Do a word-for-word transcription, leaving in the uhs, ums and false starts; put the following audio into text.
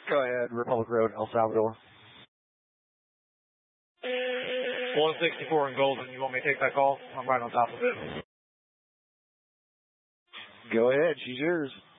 Go ahead, Republic Road, El Salvador. one sixty-four in Golden. You want me to take that call? I'm right on top of it. Go ahead, she's yours.